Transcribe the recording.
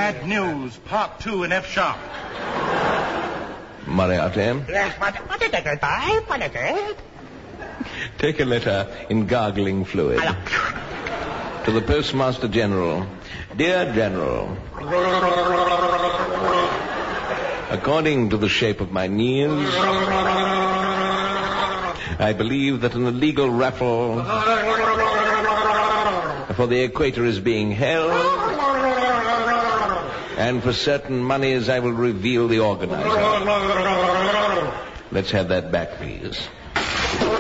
Bad News, Part 2 in F sharp. Moriarty. Yes, what did it die? What did it? Take a letter in gargling fluid. To the Postmaster General. Dear General, according to the shape of my knees, I believe that an illegal raffle for the equator is being held, and for certain monies I will reveal the organizer. Let's have that back, please.